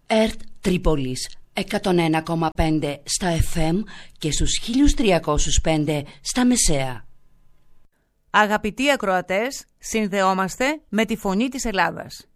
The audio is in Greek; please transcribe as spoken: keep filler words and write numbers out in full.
ΕΡΤ Τρίπολης εκατόν ένα κόμμα πέντε στα εφ εμ και στους χίλια τριακόσια πέντε στα μεσαία. Αγαπητοί ακροατές, συνδεόμαστε με τη Φωνή της Ελλάδας.